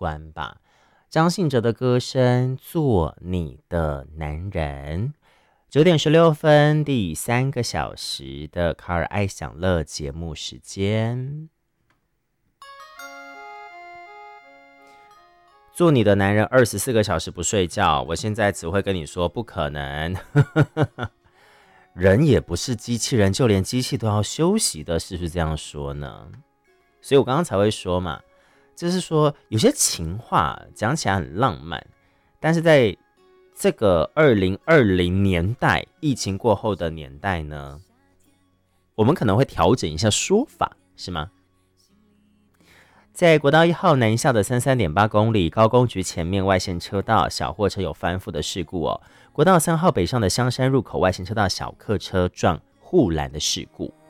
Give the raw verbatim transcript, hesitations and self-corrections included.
关吧。张信哲的歌声《做你的男人》。九点十六分，第三个小时的卡尔爱享乐节目时间。做你的男人二十四个小时不睡觉，我现在只会跟你说不可能。人也不是机器人，就连机器都要休息的，是不是这样说呢？所以我刚刚才会说嘛，就是说有些情话讲起来很浪漫，但是在这个二零二零年代，疫情过后的年代呢，我们可能会调整一下说法，是吗？在国道一号南下的三十三点八公里，高工局前面外线车道小货车有翻覆的事故哦。国道三号北上的香山入口外线车道小客车撞护栏的事故。